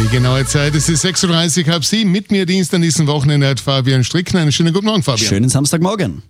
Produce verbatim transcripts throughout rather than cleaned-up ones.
Die genaue Zeit ist die sechs Uhr dreißig, halb sieben. Mit mir Dienst an diesem Wochenende hat Fabian Strickner. Einen schönen guten Morgen, Fabian. Schönen Samstagmorgen.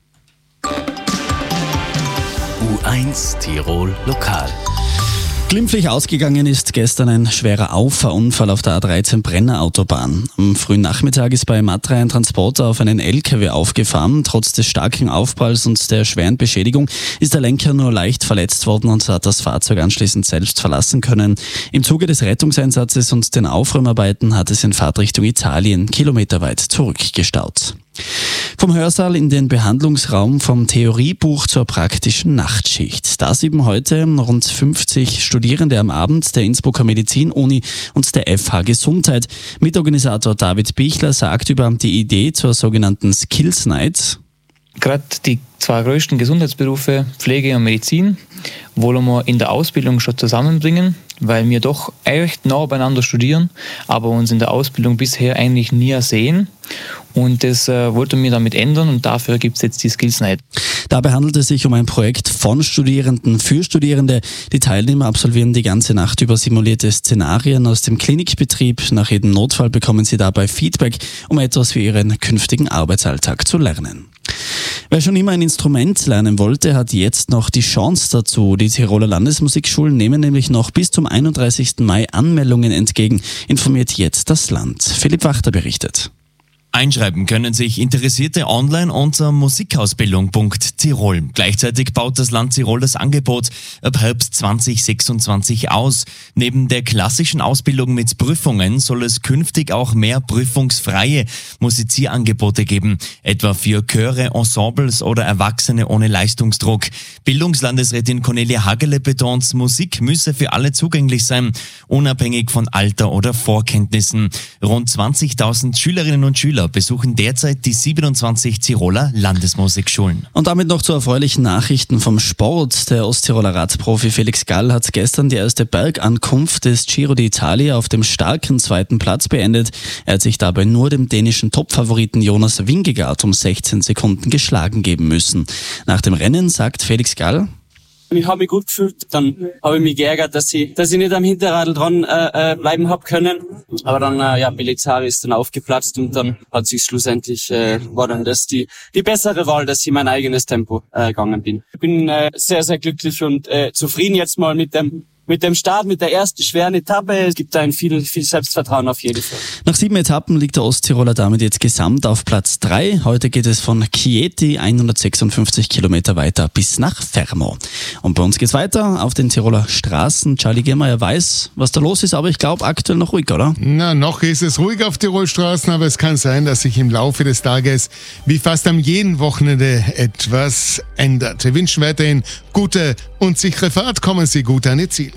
U eins Tirol Lokal. Glimpflich ausgegangen ist gestern ein schwerer Auffahrunfall auf der A dreizehn Brenner Autobahn. Am frühen Nachmittag ist bei Matra ein Transporter auf einen L K W aufgefahren. Trotz des starken Aufpralls und der schweren Beschädigung ist der Lenker nur leicht verletzt worden und hat das Fahrzeug anschließend selbst verlassen können. Im Zuge des Rettungseinsatzes und den Aufräumarbeiten hat es in Fahrtrichtung Italien kilometerweit zurückgestaut. Vom Hörsaal in den Behandlungsraum, vom Theoriebuch zur praktischen Nachtschicht. Das üben heute rund fünfzig Studierende am Abend der Innsbrucker Medizin-Uni und der F H Gesundheit. Mitorganisator David Bichler sagt über die Idee zur sogenannten Skills Night: Gerade die zwei größten Gesundheitsberufe, Pflege und Medizin, wollen wir in der Ausbildung schon zusammenbringen, weil wir doch echt nah beieinander studieren, aber uns in der Ausbildung bisher eigentlich nie sehen. Und das äh, wollten wir damit ändern und dafür gibt es jetzt die Skills Night. Dabei handelt es sich um ein Projekt von Studierenden für Studierende. Die Teilnehmer absolvieren die ganze Nacht über simulierte Szenarien aus dem Klinikbetrieb. Nach jedem Notfall bekommen sie dabei Feedback, um etwas für ihren künftigen Arbeitsalltag zu lernen. Wer schon immer ein Instrument lernen wollte, hat jetzt noch die Chance dazu. Die Tiroler Landesmusikschulen nehmen nämlich noch bis zum einunddreißigsten Mai Anmeldungen entgegen, informiert jetzt das Land. Philipp Wachter berichtet. Einschreiben können sich Interessierte online unter musikausbildung punkt tirol. Gleichzeitig baut das Land Tirol das Angebot ab Herbst zwanzig sechsundzwanzig aus. Neben der klassischen Ausbildung mit Prüfungen soll es künftig auch mehr prüfungsfreie Musizierangebote geben, etwa für Chöre, Ensembles oder Erwachsene ohne Leistungsdruck. Bildungslandesrätin Cornelia Hagele betont, Musik müsse für alle zugänglich sein, unabhängig von Alter oder Vorkenntnissen. Rund zwanzigtausend Schülerinnen und Schüler besuchen derzeit die siebenundzwanzig Tiroler Landesmusikschulen. Und damit noch zu erfreulichen Nachrichten vom Sport. Der Osttiroler Radprofi Felix Gall hat gestern die erste Bergankunft des Giro d'Italia auf dem starken zweiten Platz beendet. Er hat sich dabei nur dem dänischen Topfavoriten Jonas Vingegaard um sechzehn Sekunden geschlagen geben müssen. Nach dem Rennen sagt Felix Gall: Ich habe mich gut gefühlt, dann habe ich mich geärgert, dass ich, dass ich nicht am Hinterradl dran äh, bleiben hab können. Aber dann, äh, ja, Belizari ist dann aufgeplatzt und dann hat sich schlussendlich, äh, war dann das die die bessere Wahl, dass ich mein eigenes Tempo äh, gegangen bin. Ich bin äh, sehr, sehr glücklich und äh, zufrieden jetzt mal mit dem Mit dem Start, mit der ersten schweren Etappe. Es gibt ein viel, viel Selbstvertrauen auf jeden Fall. Nach sieben Etappen liegt der Osttiroler damit jetzt gesamt auf Platz drei. Heute geht es von Chieti hundertsechsundfünfzig Kilometer weiter bis nach Fermo. Und bei uns geht's weiter auf den Tiroler Straßen. Charlie Gemmeyer weiß, was da los ist, aber ich glaube aktuell noch ruhig, oder? Na, noch ist es ruhig auf Tirol Straßen, aber es kann sein, dass sich im Laufe des Tages wie fast am jeden Wochenende etwas ändert. Wir wünschen weiterhin gute und sichere Fahrt. Kommen Sie gut an Ihr Ziel.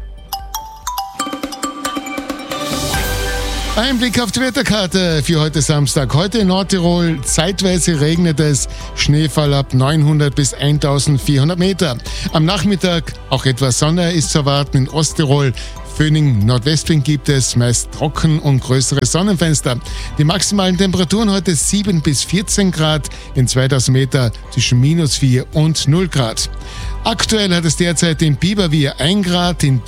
Ein Blick auf die Wetterkarte für heute Samstag. Heute in Nordtirol zeitweise regnet es, Schneefall ab neunhundert bis eintausendvierhundert Meter. Am Nachmittag auch etwas Sonne ist zu erwarten in Osttirol. Föhning, Nordwestwind gibt es, meist trocken und größere Sonnenfenster. Die maximalen Temperaturen heute sieben bis vierzehn Grad, in zweitausend Meter zwischen minus vier und null Grad. Aktuell hat es derzeit in Biberwier ein Grad, in